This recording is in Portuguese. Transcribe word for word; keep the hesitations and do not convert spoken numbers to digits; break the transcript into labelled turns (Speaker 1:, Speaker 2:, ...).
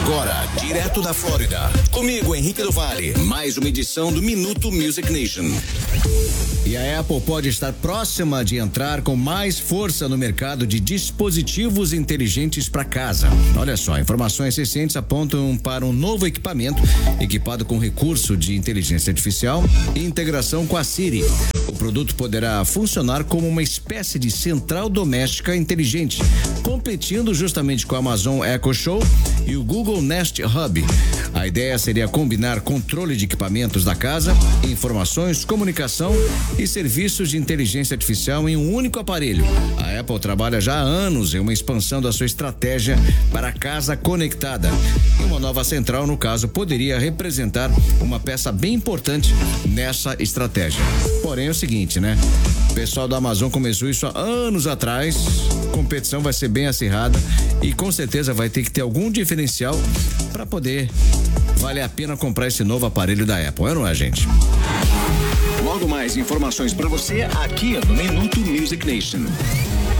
Speaker 1: Agora, direto da Flórida, comigo, Henrique do Vale, mais uma edição do Minuto Music Nation. E a Apple pode estar próxima de entrar com mais força no mercado de dispositivos inteligentes para casa. Olha só, informações recentes apontam para um novo equipamento equipado com recurso de inteligência artificial e integração com a Siri. O produto poderá funcionar como uma espécie de central doméstica inteligente, competindo justamente com a Amazon Echo Show e o Google Nest Hub. A ideia seria combinar controle de equipamentos da casa, informações, comunicação e serviços de inteligência artificial em um único aparelho. A Apple trabalha já há anos em uma expansão da sua estratégia para a casa conectada. E uma nova central, no caso, poderia representar uma peça bem importante nessa estratégia. Porém, é o seguinte, né? O pessoal da Amazon começou isso há anos atrás. A competição vai ser bem acirrada e com certeza vai ter que ter algum diferencial para poder valer a pena comprar esse novo aparelho da Apple, é, não é, gente? Logo mais informações para você aqui no Minuto Music Nation.